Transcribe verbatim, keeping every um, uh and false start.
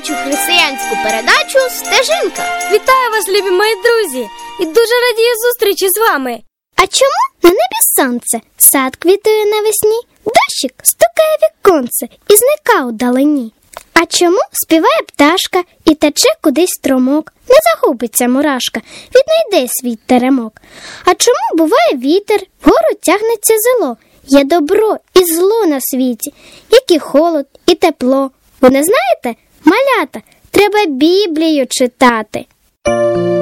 дитячу християнську передачу «Стежинка». Вітаю вас, любі мої друзі, і дуже радію зустрічі з вами. А чому на небі сонце, сад квітує навесні, дощик стукає віконце і зникає удалині? А чому співає пташка і тече кудись струмок, не загубиться мурашка, віднайде свій теремок? А чому буває вітер, вгору тягнеться зело? Є добро і зло на світі, як і холод, і тепло. Ви не знаєте, малята, треба Біблію читати.